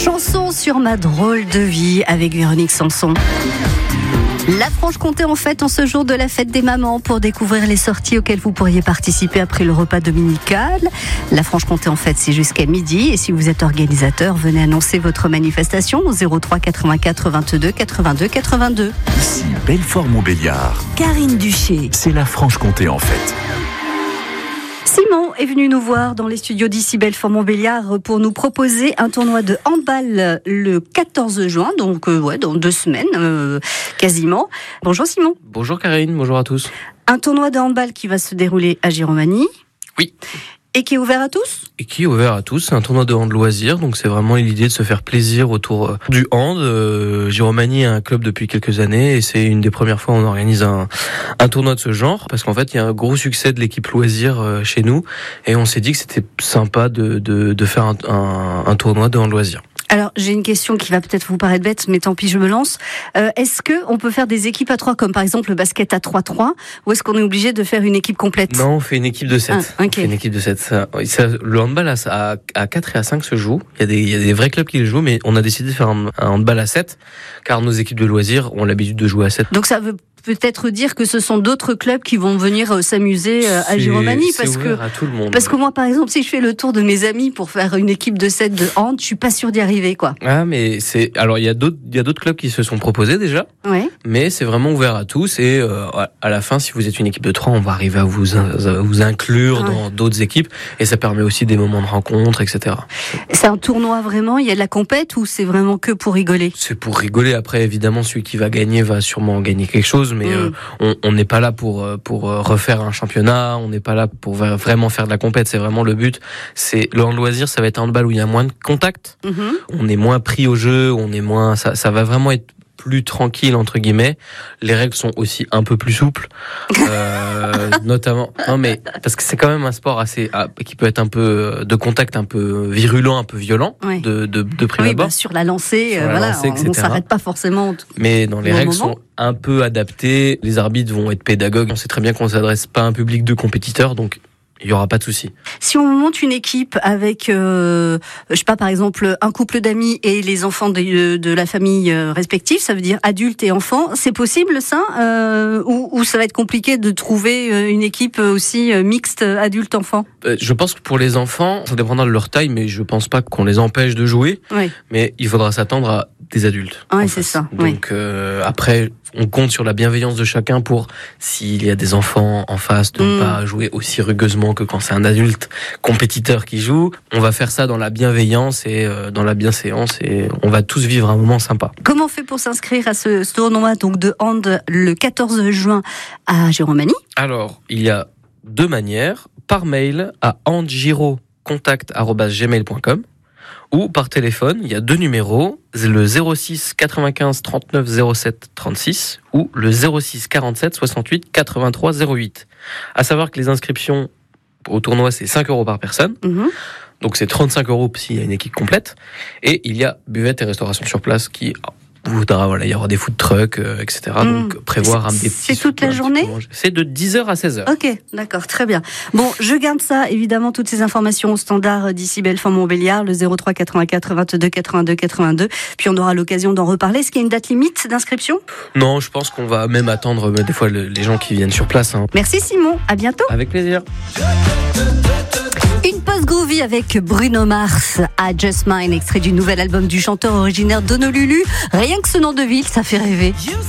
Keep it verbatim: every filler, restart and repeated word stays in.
Chanson sur ma drôle de vie avec Véronique Sanson. La Franche-Comté en fête en ce jour de la fête des mamans pour découvrir les sorties auxquelles vous pourriez participer après le repas dominical. La Franche-Comté en fête, c'est jusqu'à midi. Et si vous êtes organisateur, venez annoncer votre manifestation au zéro trois quatre-vingt-quatre vingt-deux quatre-vingt-deux quatre-vingt-deux. Ici Belfort-Montbéliard. Karine Duché. C'est la Franche-Comté en fête. Simon est venu nous voir dans les studios d'ici Belfort-Montbéliard pour nous proposer un tournoi de handball le quatorze juin, donc euh, ouais, dans deux semaines euh, quasiment. Bonjour Simon. Bonjour Karine, bonjour à tous. Un tournoi de handball qui va se dérouler à Giromagny. Oui. Et qui est ouvert à tous ? Et qui est ouvert à tous, c'est un tournoi de hand loisir, donc c'est vraiment l'idée de se faire plaisir autour du hand. Euh, Giromagny est un club depuis quelques années et c'est une des premières fois où on organise un, un tournoi de ce genre, parce qu'en fait il y a un gros succès de l'équipe loisir euh, chez nous et on s'est dit que c'était sympa de, de, de faire un, un, un tournoi de hand loisir. Alors, j'ai une question qui va peut-être vous paraître bête, mais tant pis, je me lance. Euh, est-ce qu'on peut faire des équipes à trois, comme par exemple le basket à trois trois, ou est-ce qu'on est obligé de faire une équipe complète ? Non, on fait une équipe de sept. Ah, okay. On fait une équipe de sept. Ça, ça, le handball à, à, à quatre et à cinq se joue. Il y a des, il y a des vrais clubs qui le jouent, mais on a décidé de faire un, un handball à sept, car nos équipes de loisirs ont l'habitude de jouer à sept. Donc ça veut peut-être dire que ce sont d'autres clubs qui vont venir euh, s'amuser euh, à Giromagny, parce que à tout le monde. Parce que moi, par exemple, si je fais le tour de mes amis pour faire une équipe de sept de hand, je suis pas sûre d'y arriver, quoi. Ah, mais c'est alors il y a d'autres il y a d'autres clubs qui se sont proposés déjà. Ouais. Mais c'est vraiment ouvert à tous et euh, à la fin, si vous êtes une équipe de trois, on va arriver à vous à vous inclure ouais. dans d'autres équipes et ça permet aussi des moments de rencontre, et cetera. C'est un tournoi vraiment, il y a de la compète ou c'est vraiment que pour rigoler ? C'est pour rigoler. Après, évidemment, celui qui va gagner va sûrement gagner quelque chose, mais mmh. euh, on n'est pas là pour pour refaire un championnat, on n'est pas là pour vraiment faire de la compète. C'est vraiment le but. C'est le hand loisir, ça va être un handball où il y a moins de contact, mmh. on est moins pris au jeu, on est moins, ça, ça va vraiment être plus tranquille entre guillemets. Les règles sont aussi un peu plus souples, euh, notamment. Non mais parce que c'est quand même un sport assez ah, qui peut être un peu de contact, un peu virulent, un peu violent, ouais. de de de prime oui, abord. Bah, sur la lancée, sur euh, la voilà, lancée, on, on s'arrête pas forcément. Mais dans les règles moment. sont un peu adaptées. Les arbitres vont être pédagogues. On sait très bien qu'on s'adresse pas à un public de compétiteurs, donc il y aura pas de souci. Si on monte une équipe avec, euh, je sais pas, par exemple, un couple d'amis et les enfants de, de la famille respective, ça veut dire adultes et enfants, c'est possible ça euh, ou, ou ça va être compliqué de trouver une équipe aussi mixte adulte-enfant ? euh, Je pense que pour les enfants, ça dépendra de leur taille, mais je pense pas qu'on les empêche de jouer. Oui. Mais il faudra s'attendre à des adultes. Oui, c'est ça. Donc oui. euh, après, on compte sur la bienveillance de chacun pour, s'il y a des enfants en face, de ne mmh. pas jouer aussi rugueusement que quand c'est un adulte compétiteur qui joue. On va faire ça dans la bienveillance et euh, dans la bienséance et on va tous vivre un moment sympa. Comment on fait pour s'inscrire à ce, ce tournoi donc de hand le quatorze juin à Giromagny ? Alors, il y a deux manières. Par mail à handgiro contact arobase gmail point com ou par téléphone, il y a deux numéros, le zéro six quatre-vingt-quinze trente-neuf zéro sept trente-six ou le zéro six quarante-sept soixante-huit quatre-vingt-trois zéro huit. À savoir que les inscriptions au tournoi, c'est cinq euros par personne. Mmh. Donc c'est trente-cinq euros s'il y a une équipe complète. Et il y a buvette et restauration sur place qui voudra, voilà, il y aura des food trucks, euh, et cetera. Mmh. Donc prévoir c'est, un des petits. C'est toute la journée ? C'est de dix heures à seize heures. Ok, d'accord, très bien. Bon, je garde ça, évidemment, toutes ces informations au standard d'ici Belfort-Montbéliard, le zéro trois quatre-vingt-quatre vingt-deux quatre-vingt-deux quatre-vingt-deux. Puis on aura l'occasion d'en reparler. Est-ce qu'il y a une date limite d'inscription ? Non, je pense qu'on va même attendre des fois les gens qui viennent sur place. Hein. Merci Simon, à bientôt. Avec plaisir. Une pause groovy avec Bruno Mars à Just Mine, extrait du nouvel album du chanteur originaire d'Honolulu. Rien que ce nom de ville, ça fait rêver.